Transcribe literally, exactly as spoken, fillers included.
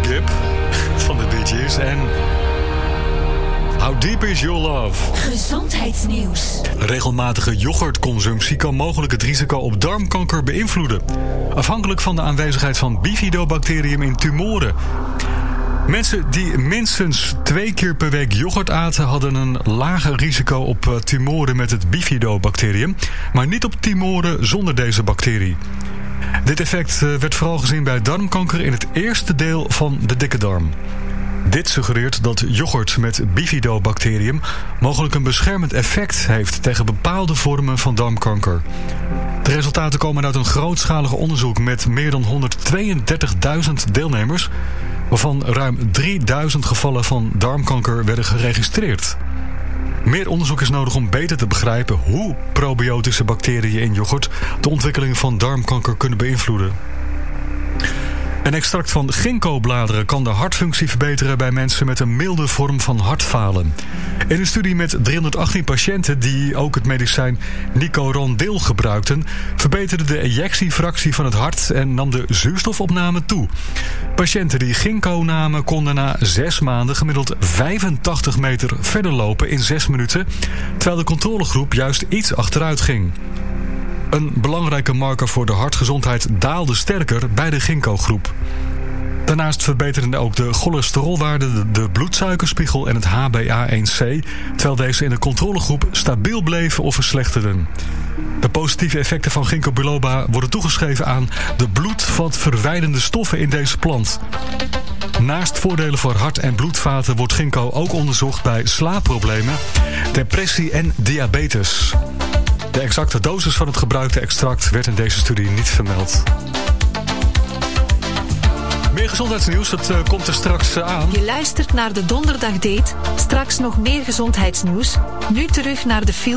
Yep, van de Bee Gees en How Deep Is Your Love? Gezondheidsnieuws. Regelmatige yoghurtconsumptie kan mogelijk het risico op darmkanker beïnvloeden. Afhankelijk van de aanwezigheid van bifidobacterium in tumoren. Mensen die minstens twee keer per week yoghurt aten hadden een lager risico op tumoren met het bifidobacterium, maar niet op tumoren zonder deze bacterie. Dit effect werd vooral gezien bij darmkanker in het eerste deel van de dikke darm. Dit suggereert dat yoghurt met bifidobacterium mogelijk een beschermend effect heeft tegen bepaalde vormen van darmkanker. De resultaten komen uit een grootschalig onderzoek met meer dan honderdtweeëndertigduizend deelnemers, waarvan ruim drieduizend gevallen van darmkanker werden geregistreerd. Meer onderzoek is nodig om beter te begrijpen hoe probiotische bacteriën in yoghurt de ontwikkeling van darmkanker kunnen beïnvloeden. Een extract van ginkgobladeren kan de hartfunctie verbeteren bij mensen met een milde vorm van hartfalen. In een studie met driehonderdachttien patiënten die ook het medicijn Nicorandil gebruikten, verbeterde de ejectiefractie van het hart en nam de zuurstofopname toe. Patiënten die ginkgo namen konden na zes maanden gemiddeld vijfentachtig meter verder lopen in zes minuten, terwijl de controlegroep juist iets achteruit ging. Een belangrijke marker voor de hartgezondheid daalde sterker bij de ginkgo-groep. Daarnaast verbeterden ook de cholesterolwaarde, de bloedsuikerspiegel en het H b A één C, terwijl deze in de controlegroep stabiel bleven of verslechterden. De positieve effecten van ginkgo biloba worden toegeschreven aan de bloedvatverwijdende stoffen in deze plant. Naast voordelen voor hart- en bloedvaten wordt ginkgo ook onderzocht bij slaapproblemen, depressie en diabetes. De exacte dosis van het gebruikte extract werd in deze studie niet vermeld. Meer gezondheidsnieuws, dat uh, komt er straks uh, aan. Je luistert naar de Donderdag Date. Straks nog meer gezondheidsnieuws. Nu terug naar de film.